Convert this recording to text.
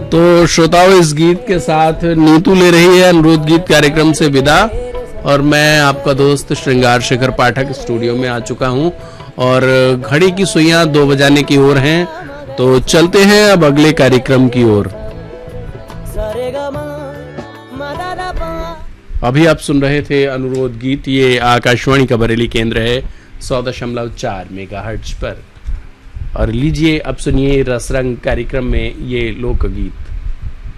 तो श्रोताओं, इस गीत के साथ नीतू ले रही है अनुरोध गीत कार्यक्रम से विदा, और मैं आपका दोस्त श्रृंगार शेखर पाठक स्टूडियो में आ चुका हूं और घड़ी की सुइयां 2 बजाने की ओर हैं। तो चलते हैं अब अगले कार्यक्रम की ओर। अभी आप सुन रहे थे अनुरोध गीत। ये आकाशवाणी का बरेली केंद्र है 100.4 मेगाहर्ट्ज पर। और लीजिए अब सुनिए रसरंग कार्यक्रम में ये लोकगीत।